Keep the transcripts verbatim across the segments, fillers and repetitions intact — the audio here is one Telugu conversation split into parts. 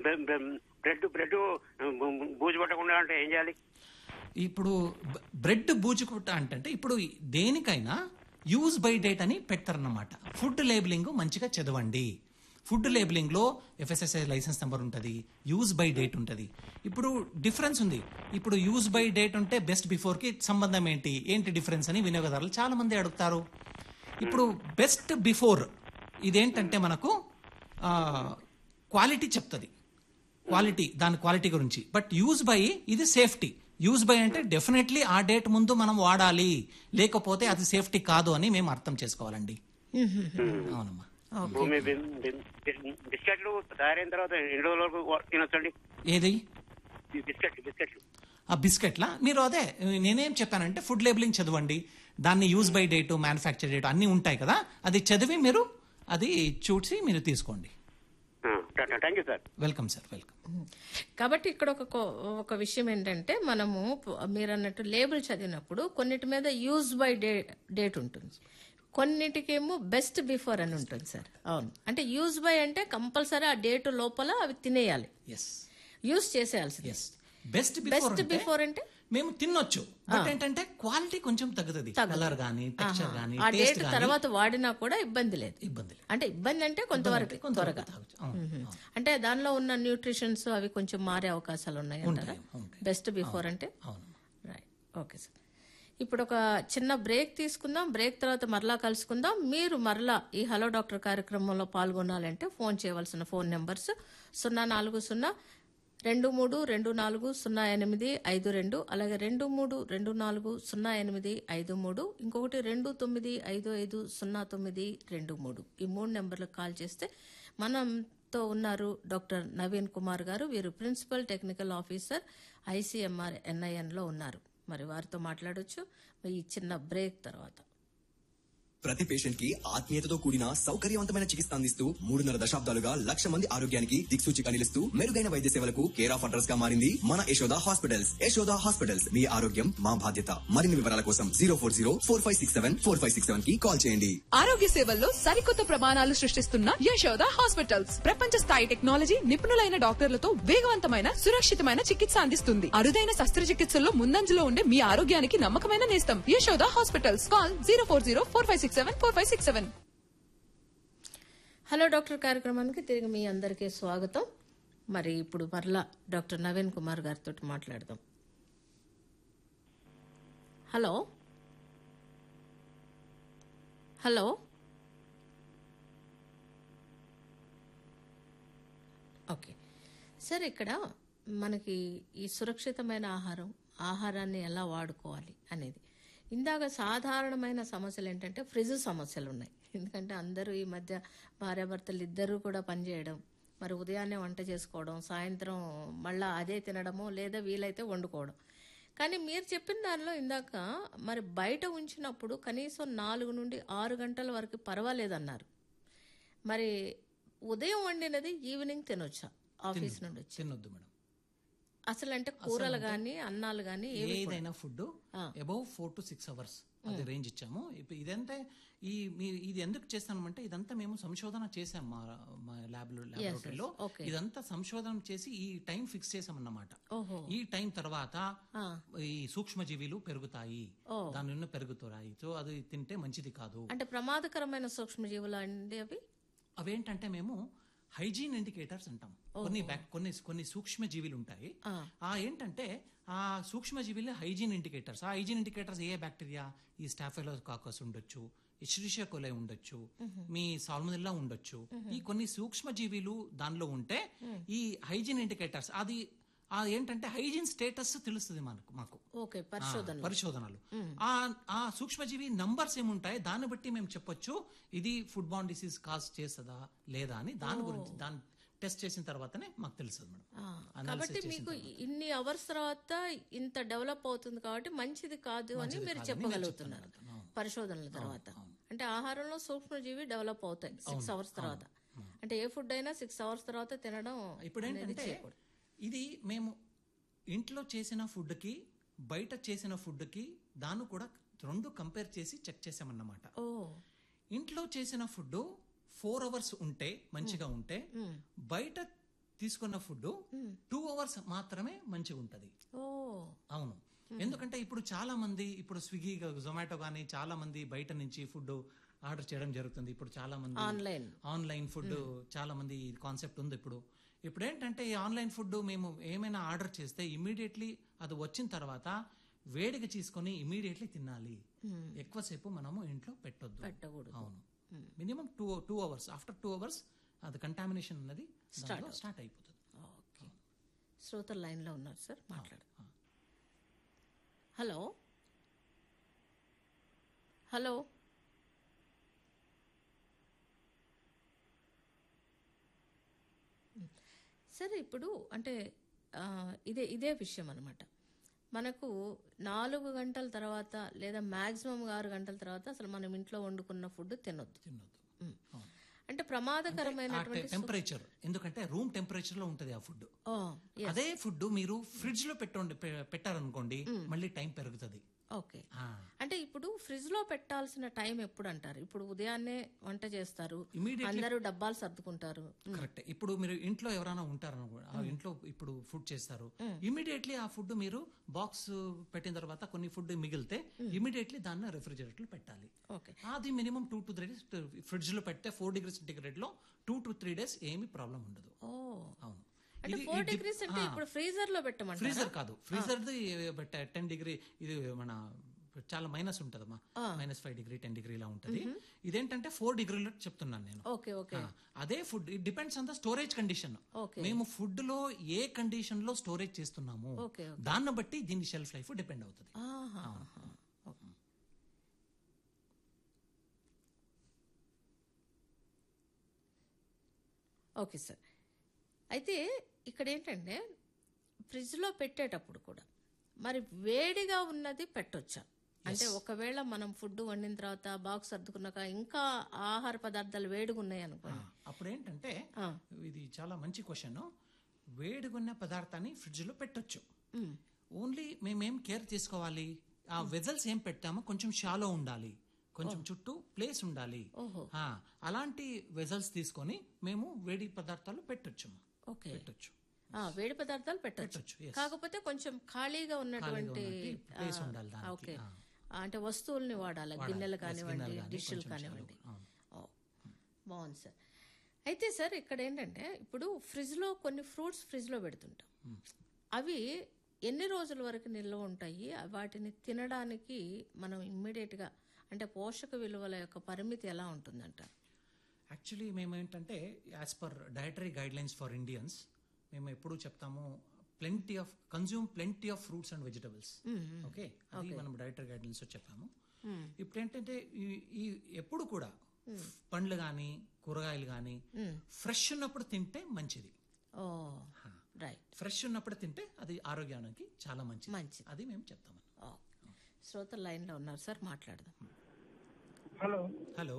బ్రెడ్ బ్రెడ్ బూజు పట్టకుండా అంటే ఏం చేయాలి? ఇప్పుడు బ్రెడ్ బూజుకుట అంటే ఇప్పుడు దేనికైనా యూజ్ బై డేట్ అని పెడతారన్నమాట. ఫుడ్ లేబులింగ్ మంచిగా చదవండి. ఫుడ్ లేబులింగ్ లో ఎఫ్ఎస్ఎస్ఐ లైసెన్స్ నెంబర్ ఉంటుంది, యూజ్ బై డేట్ ఉంటుంది. ఇప్పుడు డిఫరెన్స్ ఉంది. ఇప్పుడు యూజ్ బై డేట్ ఉంటే బెస్ట్ బిఫోర్ కి సంబంధం ఏంటి ఏంటి డిఫరెన్స్ అని వినియోగదారులు చాలా మంది అడుగుతారు. ఇప్పుడు బెస్ట్ బిఫోర్ ఇదేంటంటే మనకు క్వాలిటీ చెప్తుంది, క్వాలిటీ దాని క్వాలిటీ గురించి. బట్ యూజ్ బై ఇది సేఫ్టీ. యూజ్ బై అంటే డెఫినెట్లీ ఆ డేట్ ముందు మనం వాడాలి, లేకపోతే అది సేఫ్టీ కాదు అని మేము అర్థం చేసుకోవాలండి. అవునమ్మా. బిస్కెట్లు తయారైన తర్వాత ఎన్ని రోజుల వరకు తినొచ్చండి? ఏది బిస్కెట్ బిస్కెట్లు ఆ బిస్కెట్లా మీరు అదే నేనేం చెప్పానంటే ఫుడ్ లేబులింగ్ చదవండి, దాన్ని use by date manufacture date అన్ని ఉంటాయి కదా, అది చదివి మీరు అది చూసి మీరు తీసుకోండి. Thank you sir. Welcome sir, welcome. కాబట్టి ఇక్కడ ఒక ఒక విషయం ఏంటంటే మనము మీరు అన్నట్టు లేబుల్ చదివినప్పుడు కొన్నిటి మీద యూజ్ బై డేట్ ఉంటుంది, కొన్నిటికేమో బెస్ట్ బిఫోర్ అని ఉంటుంది సార్. అవును, అంటే యూజ్ బై అంటే కంపల్సరీ ఆ డేట్ లోపల అవి తినేయాలి, యూజ్ చేసేయాల్సింది. బెస్ట్ బెస్ట్ బిఫోర్ అంటే మేము తినొచ్చు, బట్ ఏంటంటే క్వాలిటీ కొంచెం తగ్గుతుంది, కలర్ గానీ టెక్స్చర్ గానీ. ఆ డేట్ తర్వాత వాడినా కూడా ఇబ్బంది లేదు. ఇబ్బంది అంటే ఇబ్బంది అంటే కొంతవరకు త్వరగా, అంటే దానిలో ఉన్న న్యూట్రిషన్స్ అవి కొంచెం మారే అవకాశాలు ఉన్నాయి అంటారా బెస్ట్ బిఫోర్ అంటే? Right, okay sir. ఇప్పుడు ఒక చిన్న బ్రేక్ తీసుకుందాం. బ్రేక్ తర్వాత మరలా కలుసుకుందాం. మీరు మరలా ఈ హలో డాక్టర్ కార్యక్రమంలో పాల్గొనాలంటే ఫోన్ చేయవలసిన ఫోన్ నెంబర్స్ సున్నా నాలుగు సున్నా రెండు మూడు రెండు నాలుగు సున్నా ఎనిమిది ఐదు రెండు, అలాగే రెండు మూడు రెండు నాలుగు సున్నా ఎనిమిది ఐదు మూడు, ఇంకొకటి రెండు తొమ్మిది ఐదు ఐదు సున్నా తొమ్మిది రెండు మూడు. ఈ మూడు నెంబర్లకు కాల్ చేస్తే మనంతో ఉన్నారు డాక్టర్ నవీన్ కుమార్ గారు. వీరు principal technical officer ICMR NIN లో ఉన్నారు. మరి వారితో మాట్లాడొచ్చు ఈ చిన్న బ్రేక్ తర్వాత. ప్రతి పేషెంట్ కి ఆత్మీయతతో కూడిన సౌకర్యవంతమైన చికిత్స అందిస్తూ మూడున్నర దశాబ్దాలుగా లక్ష మంది ఆరోగ్యానికి దిక్సూచిగా నిలుస్తూ మెరుగైన వైద్య సేవలకు కేర్ ఆఫ్ అడ్రస్ గా మారింది మన యశోద హాస్పిటల్స్. యశోద హాస్పిటల్స్, మీ ఆరోగ్యం మా బాధ్యత. మరిన్ని వివరాల కోసం zero four zero four five six seven four five six seven కి కాల్ చేయండి. ఆరోగ్య సేవల్లో సరికొత్త ప్రమాణాలు సృష్టిస్తున్న యశోద హాస్పిటల్స్ ప్రపంచ స్థాయి టెక్నాలజీ, నిపుణులైన డాక్టర్లతో వేగవంతమైన సురక్షితమైన చికిత్స అందిస్తుంది. అరుదైన శస్త్రచికిత్సల్లో ముందంజలో ఉండే మీ ఆరోగ్యానికి నమ్మకమైన నేస్తం Yashoda hospitals. Call zero four zero four five six seven four five six seven. Hello doctor కార్యక్రమానికి తిరిగి మీ అందరికీ స్వాగతం. మరి ఇప్పుడు మరలా డాక్టర్ నవీన్ కుమార్ గారితో మాట్లాడదాం. హలో హలో ఓకే సార్, ఇక్కడ మనకి ఈ సురక్షితమైన ఆహారం ఆహారాన్ని ఎలా వాడుకోవాలి అనేది, ఇందాక సాధారణమైన సమస్యలు ఏంటంటే ఫ్రిడ్జ్ సమస్యలు ఉన్నాయి. ఎందుకంటే అందరూ ఈ మధ్య భార్యాభర్తలు ఇద్దరూ కూడా పనిచేయడం, మరి ఉదయాన్నే వంట చేసుకోవడం, సాయంత్రం మళ్ళా అదే తినడము, లేదా వీలైతే వండుకోవడం. కానీ మీరు చెప్పిన దానిలో ఇందాక మరి బయట ఉంచినప్పుడు కనీసం నాలుగు నుండి ఆరు గంటల వరకు పర్వాలేదన్నారు. మరి ఉదయం వండినది ఈవినింగ్ తినొచ్చా ఆఫీస్ నుండి వచ్చి? తినొద్దు మేడం. అసలు అంటే కూరలు గానీ అన్నాలు గానీ ఏదైనా food above four to six hours అది రేంజ్ ఇచ్చాము. ఇప్పుడు ఇదంతా ఈ ఇది ఎందుకు చేస్తామంటే ఇదంతా మేము సంశోధన చేసాం మా మా ల్యాబ్ ల్యాబొరేటరీలో. ఇదంతా సంశోధన చేసి ఈ టైం ఫిక్స్ చేసామన్నమాట. ఈ టైం తర్వాత ఈ సూక్ష్మజీవులు పెరుగుతాయి, దాని నుండి పెరుగుతాయి. సో అది తింటే మంచిది కాదు. అంటే ప్రమాదకరమైన సూక్ష్మజీవులు అండి అవి. అవేంటంటే మేము హైజీన్ ఇండికేటర్స్ అంటాం. కొన్ని కొన్ని కొన్ని సూక్ష్మ జీవులు ఉంటాయి. ఆ ఏంటంటే ఆ సూక్ష్మ జీవులే హైజీన్ ఇండికేటర్స్. ఆ హైజీన్ ఇండికేటర్స్ ఏ బ్యాక్టీరియా, ఈ స్టాఫైలోకాకస్ ఉండొచ్చు, ఎషిరిషియా కోలై ఉండొచ్చు, మీ సాల్మొనెల్లా ఉండొచ్చు. ఈ కొన్ని సూక్ష్మ జీవులు దానిలో ఉంటే ఈ హైజీన్ ఇండికేటర్స్ అది ఏంటంటే హైజీన్ స్టేటస్ తెలుస్తుంది మనకు మాకు పరిశోధనలు. ఆ సూక్ష్మజీవి నంబర్స్ ఏముంటాయి దాన్ని బట్టి మేము చెప్పొచ్చు ఇది ఫుడ్ బార్న్ డిసీజ్ కాజ్ చేస్తుందా లేదా అని. దాని గురించి దాని టెస్ట్ చేసిన తర్వాతనే మాకు తెలుస్తుంది మేడం. కాబట్టి మీకు ఇన్ని అవర్స్ తర్వాత ఇంత డెవలప్ అవుతుంది కాబట్టి మంచిది కాదు అని మీరు చెప్పగలుగుతున్నారు పరిశోధనల తర్వాత. అంటే ఆహారంలో సూక్ష్మజీవి డెవలప్ అవుతాయి సిక్స్ అవర్స్ తర్వాత. అంటే ఏ ఫుడ్ అయినా సిక్స్ అవర్స్ తర్వాత తినడం. ఇప్పుడు ఏంటంటే ఇది మేము ఇంట్లో చేసిన ఫుడ్కి బయట చేసిన ఫుడ్కి దాన్ని కూడా రెండు కంపేర్ చేసి చెక్ చేసామన్నమాట. ఇంట్లో చేసిన ఫుడ్ ఫోర్ అవర్స్ ఉంటే మంచిగా ఉంటే, బయట తీసుకున్న ఫుడ్ టూ అవర్స్ మాత్రమే మంచిగా ఉంటది. ఓ అవును, ఎందుకంటే ఇప్పుడు చాలా మంది ఇప్పుడు స్విగ్గీ జొమాటో కానీ చాలా మంది బయట నుంచి ఫుడ్ ఆర్డర్ చేయడం జరుగుతుంది. ఇప్పుడు చాలా మంది ఆన్లైన్ ఆన్లైన్ ఫుడ్ చాలా మంది కాన్సెప్ట్ ఉంది. ఇప్పుడు ఇప్పుడు ఏంటంటే ఈ ఆన్లైన్ ఫుడ్ మేము ఏమైనా ఆర్డర్ చేస్తే ఇమీడియట్లీ అది వచ్చిన తర్వాత వేడిగా తీసుకొని ఇమీడియట్లీ తినాలి. ఎక్కువసేపు మనము ఇంట్లో పెట్టొద్దు. పెట్టకూడదు. అవును, minimum two two hours after two hours అది కంటామినేషన్ అన్నది స్టార్ట్ అయిపోతుంది. ఓకే, శ్రోతల లైన్ లో ఉన్నారు సార్, మాట్లాడు. హలో హలో సరే, ఇప్పుడు అంటే ఆ, ఇదే ఇదే విషయం అనమాట. మనకు నాలుగు గంటల తర్వాత లేదా మాక్సిమం ఆరు గంటల తర్వాత అసలు మనం ఇంట్లో వండుకున్న ఫుడ్ తినొద్దు. తినొద్దు. అంటే ప్రమాదకరమైనటువంటి టెంపరేచర్, ఎందుకంటే రూమ్ టెంపరేచర్ లో ఉంటది ఆ ఫుడ్. ఓ, అదే ఫుడ్ మీరు ఫ్రిడ్జ్ లో పెట్టండి పెట్టారనుకోండి మళ్ళీ టైం పెరుగుతుంది. ఓకే, అంటే ఇప్పుడు ఫ్రిడ్జ్ లో పెట్టాల్సిన టైం ఎప్పుడు అంటారు? ఇప్పుడు ఉదయాన్నే వంట చేస్తారు, అందరూ డబ్బాలు సర్దుకుంటారు. కరెక్ట్. ఇప్పుడు మీరు ఇంట్లో ఎవరైనా ఉంటారు, ఆ ఇంట్లో ఇప్పుడు ఫుడ్ చేస్తారు, ఇమీడియట్లీ ఆ ఫుడ్ మీరు బాక్స్ పెట్టిన తర్వాత కొన్ని ఫుడ్ మిగిలితే ఇమీడియట్లీ దాన్ని రెఫ్రిజిరేటర్ లో పెట్టాలి. ఓకే, అది minimum two to three days fridge లో పెడితే ఫోర్ డిగ్రీ సెంటిగ్రేడ్ లో టూ టు త్రీ డేస్ ఏమి ప్రాబ్లం ఉండదు. ఓ అవును, అంటే ఫోర్ డిగ్రీస్ అంటే ఇప్పుడు ఫ్రీజర్ లో పెట్టమంటారా? ఫ్రీజర్ కాదు, ఫ్రీజర్ టెన్ డిగ్రీ ఇది మన చాలా minus ఉంటదమ్మా, minus five degree ten degree లా ఉంటది. ఇదేంటంటే ఫోర్ డిగ్రీలో చెప్తున్నాను నేను. ఓకే ఓకే, అదే food it depends on the storage condition. మేము ఫుడ్ లో ఏ కండిషన్ లో స్టోరేజ్ చేస్తున్నాము దాన్ని బట్టి దీని షెల్ఫ్ లైఫ్ డిపెండ్ అవుతుంది. ఓకే సార్, అయితే ఇక్కడ ఏంటంటే ఫ్రిడ్జ్ లో పెట్టేటప్పుడు కూడా మరి వేడిగా ఉన్నది పెట్టొచ్చా? అంటే ఒకవేళ మనం ఫుడ్ వండిన తర్వాత బాక్స్ సర్దుకున్నాక ఇంకా ఆహార పదార్థాలు వేడిగా ఉన్నాయి అనుకోండి, అప్పుడు ఏంటంటే ఇది చాలా మంచి క్వశ్చన్. వేడిగున్న పదార్థాన్ని ఫ్రిడ్జ్ లో పెట్టొచ్చు. ఓన్లీ మేమేం కేర్ తీసుకోవాలి, ఆ వెజల్స్ ఏం పెట్టామో కొంచెం షాలో ఉండాలి, కొంచెం చుట్టూ ప్లేస్ ఉండాలి. అలాంటి వెజల్స్ తీసుకొని మేము వేడి పదార్థాలు పెట్టొచ్చు. ఓకే, పెట్టొచ్చు, వేడి పదార్థాలు పెట్టొచ్చు. కాకపోతే కొంచెం ఖాళీగా ఉన్నటువంటి ప్లేస్ ఉండాలి. ఓకే, అంటే వస్తువుల్ని వాడాలి, గిన్నెలు కానివ్వండి, డిష్లు కానివ్వండి. బాగుంది సార్. అయితే సార్ ఇక్కడ ఏంటంటే ఇప్పుడు ఫ్రిడ్జ్ లో కొన్ని ఫ్రూట్స్ ఫ్రిడ్జ్ లో పెడుతుంటాం, అవి ఎన్ని రోజుల వరకు నిల్వ ఉంటాయి? వాటిని తినడానికి మనం ఇమ్మీడియట్ గా అంటే పోషక విలువల యొక్క పరిమితి ఎలా ఉంటుందంట? యాక్చువల్లీ మేము ఏంటంటే as per dietary guide lines for Indians మేము ఎప్పుడు చెప్తాము plenty of consume plenty of fruits and vegetables. Okay, అది మనం డయటరీ గైడ్ లైన్స్ చెప్పాము. ఇప్పుడు ఏంటంటే ఈ ఎప్పుడు కూడా పండ్లు కానీ కూరగాయలు కానీ ఫ్రెష్ ఉన్నప్పుడు తింటే మంచిది. ఫ్రెష్ ఉన్నప్పుడు తింటే అది ఆరోగ్యానికి చాలా మంచిది మంచిది అది మేము చెప్తాము. శ్రోత లైన్ లో ఉన్నారు సార్, మాట్లాడదాం. Hello hello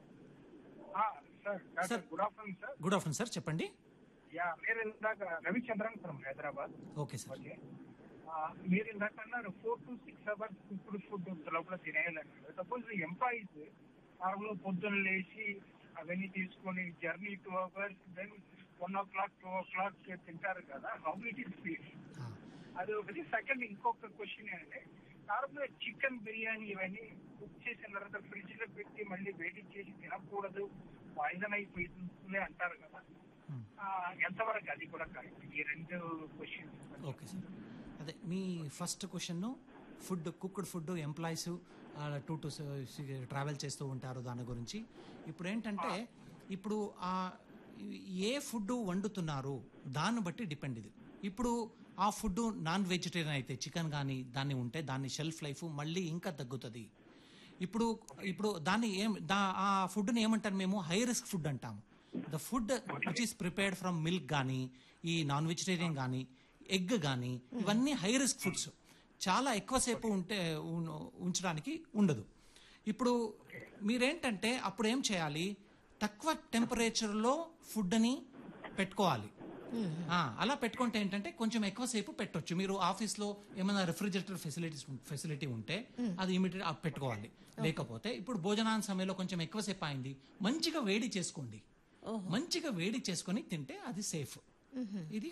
sir, good afternoon sir. Good afternoon sir, చెప్పండి. యా, మీరు ఇందాక Ravichandran from Hyderabad. Okay sir. Okay, మీరు ఇందాక అన్నారు four to six hours cooked food లోపల తినేయాలన్నారు. సపోజ్ ఎంప్లాయీస్ నార్మల్ పొద్దున్న లేచి అవన్నీ తీసుకొని journey two hours then one ఓ క్లాక్ టూ ఓ క్లాక్ తింటారు కదా, హౌ ఇట్ ఈస్ ఫీల్? అది ఒకటి. సెకండ్ ఇంకొక క్వశ్చన్ ఏంటంటే నార్మల్ చికెన్ బిర్యానీ ఇవన్నీ కుక్ చేసిన తర్వాత ఫ్రిడ్జ్ లో పెట్టి మళ్ళీ వేడి చేసి తినకూడదు, పాయిజన్ అయిపోతుంది అంటారు కదా, ఎంతవరకు అది కూడా కరెక్ట్? ఈ రెండు క్వశ్చన్స్. ఓకే సార్, అదే మీ first question food cooked food employees two to travel చేస్తూ ఉంటారు దాని గురించి. ఇప్పుడు ఏంటంటే ఇప్పుడు ఆ ఏ ఫుడ్ వండుతున్నారు దాన్ని బట్టి డిపెండ్. ఇది ఇప్పుడు ఆ ఫుడ్ నాన్ వెజిటేరియన్ అయితే చికెన్ కానీ దాన్ని ఉంటే దాని షెల్ఫ్ లైఫ్ మళ్ళీ ఇంకా తగ్గుతుంది. ఇప్పుడు ఇప్పుడు దాన్ని ఏం దా ఆ ఫుడ్ని ఏమంటారు మేము హై రిస్క్ ఫుడ్ అంటాము. The food which is prepared from milk కానీ ఈ నాన్ వెజిటేరియన్ కానీ ఎగ్ కానీ ఇవన్నీ హై రిస్క్ ఫుడ్స్, చాలా ఎక్కువసేపు ఉంటే ఉంచడానికి ఉండదు. ఇప్పుడు మీరేంటంటే అప్పుడు ఏం చేయాలి, తక్కువ టెంపరేచర్లో ఫుడ్ని పెట్టుకోవాలి. అలా పెట్టుకుంటే ఏంటంటే కొంచెం ఎక్కువసేపు పెట్టొచ్చు. మీరు ఆఫీస్లో ఏమైనా రెఫ్రిజిరేటర్ ఫెసిలిటీస్ ఫెసిలిటీ ఉంటే అది ఇమీడియట్ పెట్టుకోవాలి. లేకపోతే ఇప్పుడు భోజనాల సమయంలో కొంచెం ఎక్కువసేపు అయింది, మంచిగా వేడి చేసుకోండి, మంచిగా వేడి చేసుకొని తింటే అది సేఫ్. ఇది